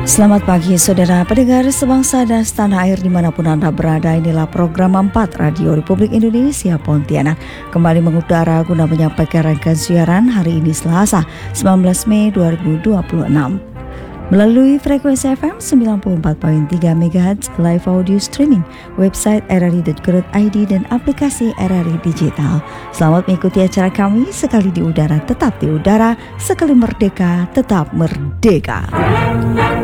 Selamat pagi saudara pendengar sebangsa dan setanah air dimanapun Anda berada. Inilah program 4 Radio Republik Indonesia Pontianak kembali mengudara guna menyampaikan rangkaian siaran hari ini Selasa 19 Mei 2026 melalui frekuensi FM 94.3 MHz, live audio streaming, website rri.co.id dan aplikasi RRI Digital. Selamat mengikuti acara kami, sekali di udara tetap di udara, sekali merdeka tetap merdeka.